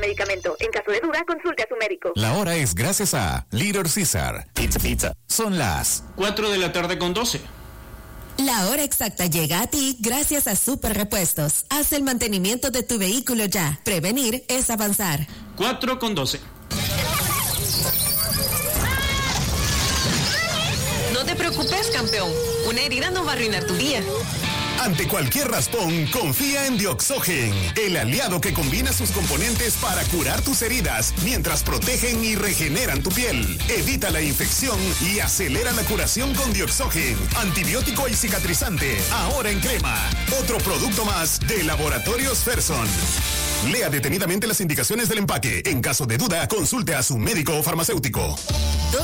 medicamento. En caso de duda, consulte a su médico. La hora es gracias a Little Caesar. Pizza. Son las 4:12 p.m. La hora exacta llega a ti gracias a Super Repuestos. Haz el mantenimiento de tu vehículo ya. Prevenir es avanzar. 4:12 p.m. No te preocupes, campeón. Una herida no va a arruinar tu día. Ante cualquier raspón, confía en Dioxogen, el aliado que combina sus componentes para curar tus heridas mientras protegen y regeneran tu piel. Evita la infección y acelera la curación con Dioxogen, antibiótico y cicatrizante, ahora en crema. Otro producto más de Laboratorios Ferson. Lea detenidamente las indicaciones del empaque. En caso de duda, consulte a su médico o farmacéutico.